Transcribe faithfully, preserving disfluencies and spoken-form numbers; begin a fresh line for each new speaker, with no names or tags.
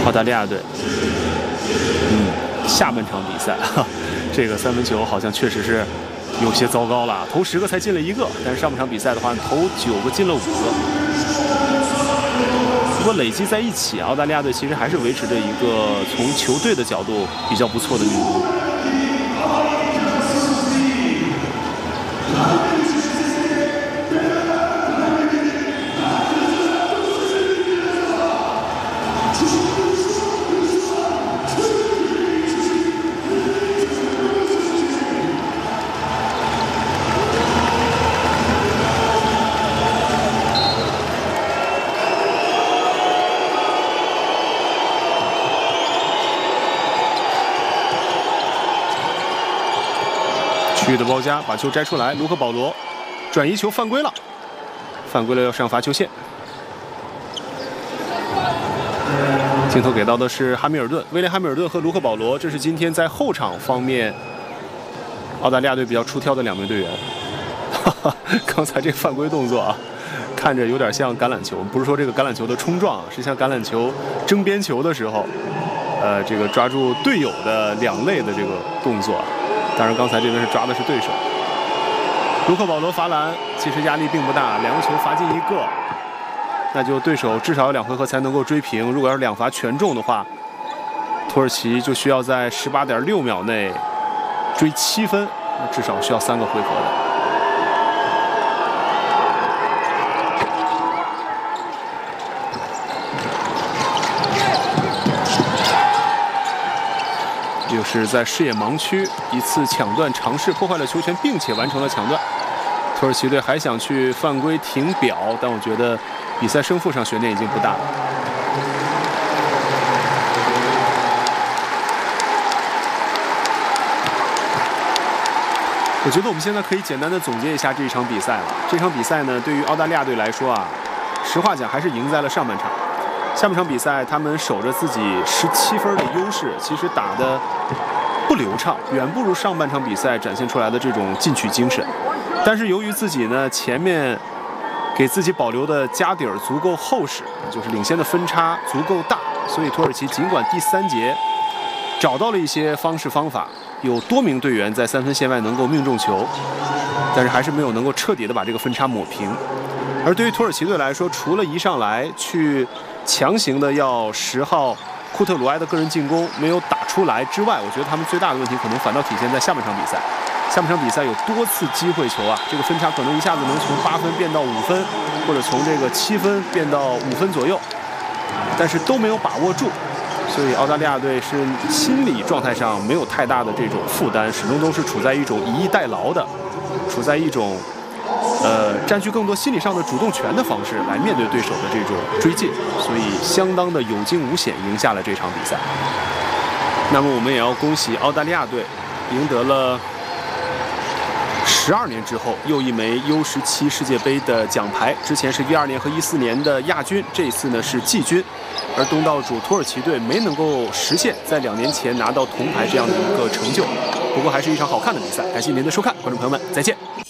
澳大利亚队，嗯，下半场比赛，这个三分球好像确实是有些糟糕了，投十个才进了一个，但是上半场比赛的话，投九个进了五个。不过累积在一起，澳大利亚队其实还是维持着一个从球队的角度比较不错的命中率。区域的包夹，把球摘出来，卢克保罗转移球犯规了，犯规了要上罚球线。镜头给到的是哈密尔顿，威廉·哈密尔顿和卢克保罗，这是今天在后场方面澳大利亚队比较出挑的两名队员。哈哈，刚才这犯规动作啊，看着有点像橄榄球，不是说这个橄榄球的冲撞，是像橄榄球争边球的时候，呃，这个抓住队友的两肋的这个动作。当然，刚才这边是抓的是对手。卢克保罗罚篮，其实压力并不大，两个球罚进一个，那就对手至少有两回合才能够追平。如果要是两罚全中的话，土耳其就需要在十八点六秒内追七分，那至少需要三个回合的。又是在视野盲区一次抢断尝试，破坏了球权，并且完成了抢断。土耳其队还想去犯规停表，但我觉得比赛胜负上悬念已经不大了。我觉得我们现在可以简单的总结一下这一场比赛了。这场比赛呢，对于澳大利亚队来说啊，实话讲还是赢在了上半场。下半场比赛，他们守着自己十七分的优势，其实打得不流畅，远不如上半场比赛展现出来的这种进取精神。但是由于自己呢前面给自己保留的家底儿足够厚实，就是领先的分差足够大，所以土耳其尽管第三节找到了一些方式方法，有多名队员在三分线外能够命中球，但是还是没有能够彻底的把这个分差抹平。而对于土耳其队来说，除了一上来去强行的要十号库特鲁埃的个人进攻没有打出来之外，我觉得他们最大的问题可能反倒体现在下半场比赛。下半场比赛有多次机会球啊，这个分差可能一下子能从八分变到五分，或者从这个七分变到五分左右，但是都没有把握住。所以澳大利亚队是心理状态上没有太大的这种负担，始终都是处在一种以逸待劳的，处在一种呃占据更多心理上的主动权的方式来面对对手的这种追进，所以相当的有惊无险赢下了这场比赛。那么我们也要恭喜澳大利亚队赢得了十二年之后又一枚 U 十七 世界杯的奖牌，之前是一二年和一四年的亚军，这一次呢是季军。而东道主土耳其队没能够实现在两年前拿到铜牌这样的一个成就，不过还是一场好看的比赛。感谢您的收看，观众朋友们，再见。